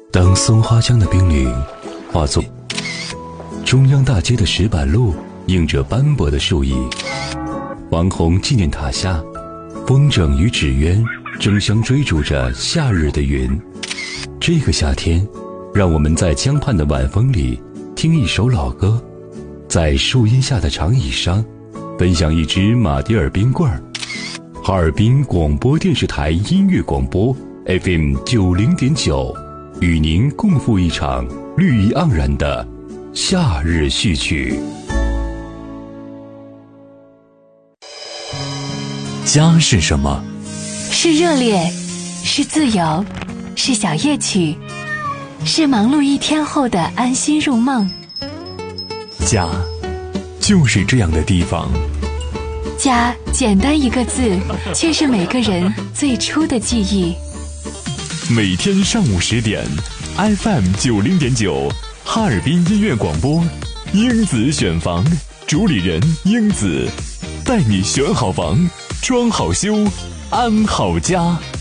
当松花江的冰岭化作中央大街的石板路，映着斑驳的树影，王洪纪念塔下，风筝与纸鸢争相追逐着夏日的云。这个夏天，让我们在江畔的晚风里听一首老歌，在树荫下的长椅上分享一支马迭尔冰棍儿。哈尔滨广播电视台音乐广播 FM90.9， 与您共赴一场绿意盎然的夏日序曲。 家是什么？ 是热烈，是自由，是小夜曲，是忙碌一天后的安心入梦。 家就是这样的地方。 家简单一个字，却是每个人最初的记忆。 每天上午10点 FM90.9 哈尔滨音乐广播，英子选房，主理人英子，带你选好房，装好修，安好家。